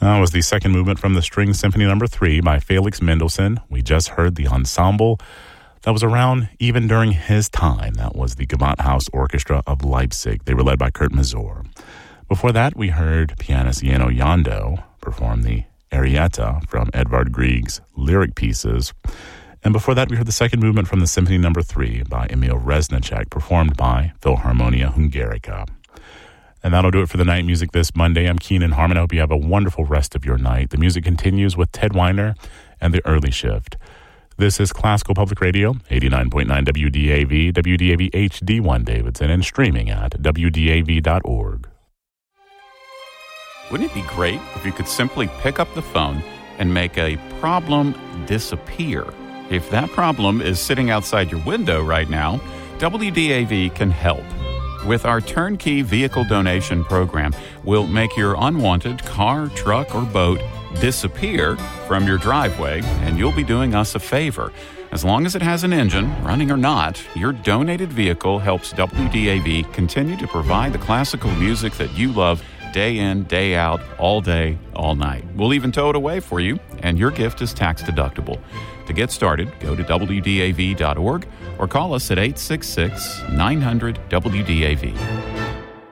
That was the second movement from the String Symphony No. 3 by Felix Mendelssohn. We just heard the ensemble that was around even during his time. That was the Gewandhaus Orchestra of Leipzig. They were led by Kurt Masur. Before that, we heard pianist Jenno Jandl perform the Arietta from Edvard Grieg's lyric pieces. And before that, we heard the second movement from the Symphony No. 3 by Emil Reznicek, performed by Philharmonia Hungarica. And that'll do it for the night music this Monday. I'm Keenan Harmon. I hope you have a wonderful rest of your night. The music continues with Ted Weiner and the Early Shift. This is Classical Public Radio, 89.9 WDAV, WDAV HD1 Davidson, and streaming at WDAV.org. Wouldn't it be great if you could simply pick up the phone and make a problem disappear? If that problem is sitting outside your window right now, WDAV can help. With our turnkey vehicle donation program, we'll make your unwanted car, truck, or boat disappear from your driveway, and you'll be doing us a favor. As long as it has an engine, running or not, your donated vehicle helps WDAV continue to provide the classical music that you love day in, day out, all day, all night. We'll even tow it away for you, and your gift is tax deductible. To get started, go to WDAV.org or call us at 866-900-WDAV.